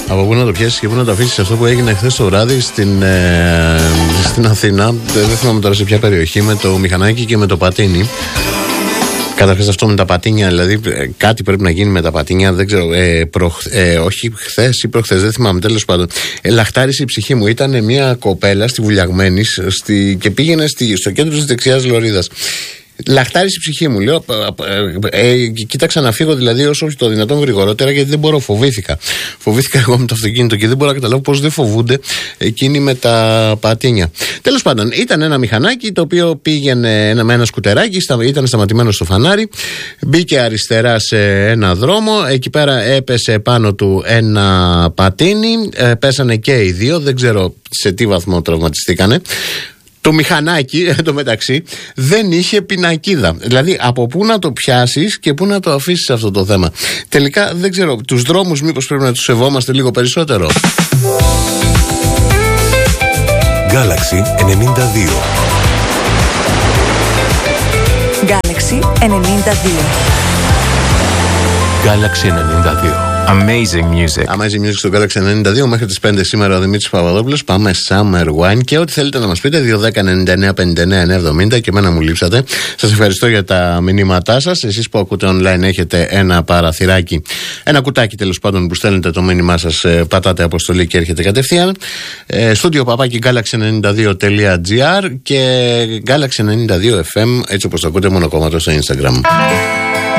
Από πού να το πιάσεις και πού να το αφήσεις αυτό που έγινε χθες το βράδυ στην Αθήνα. Δεν θυμάμαι τώρα σε ποια περιοχή, με το μηχανάκι και με το πατίνι. Καταρχάς αυτό με τα πατίνια, δηλαδή κάτι πρέπει να γίνει με τα πατίνια, δεν ξέρω, όχι χθες ή προχθές, δεν θυμάμαι, τέλος πάντων. Λαχτάρισε η ψυχή μου. Ήταν μια κοπέλα στη Βουλιαγμένης και πήγαινε στο κέντρο της δεξιάς λωρίδας. Λαχτάρισε η ψυχή μου. Λέω, κοίταξα να φύγω δηλαδή όσο το δυνατόν γρηγορότερα, γιατί δεν μπορώ, φοβήθηκα. Φοβήθηκα εγώ με το αυτοκίνητο και δεν μπορώ να καταλάβω πώς δεν φοβούνται εκείνοι με τα πατίνια. Τέλος πάντων, ήταν ένα μηχανάκι το οποίο πήγαινε με ένα σκουτεράκι, ήταν σταματημένο στο φανάρι, μπήκε αριστερά σε ένα δρόμο, εκεί πέρα έπεσε πάνω του ένα πατίνι, πέσανε και οι δύο, δεν ξέρω σε τι βαθμό τραυματιστήκανε. Το μηχανάκι, εντωμεταξύ, δεν είχε πινακίδα. Δηλαδή, από πού να το πιάσεις και πού να το αφήσεις αυτό το θέμα. Τελικά, δεν ξέρω, τους δρόμους μήπως πρέπει να τους σεβόμαστε λίγο περισσότερο. Galaxy 92. Galaxy 92. Galaxy 92. Amazing music. Amazing music στο Galaxy 92. Μέχρι τις 5 σήμερα ο Δημήτρης Παπαδόπουλος. Πάμε Summer Wine. Και ό,τι θέλετε να μας πείτε, 210-99-59-90. Και εμένα μου λείψατε. Σας ευχαριστώ για τα μηνύματά σας. Εσείς που ακούτε online έχετε ένα παραθυράκι, ένα κουτάκι τέλος πάντων που στέλνετε το μήνυμά σας. Πατάτε αποστολή και έρχεται κατευθείαν. Στούντιο παπάκι galaxy92.gr και Galaxy 92 FM, έτσι όπως το ακούτε, μονοκόμματο στο Instagram.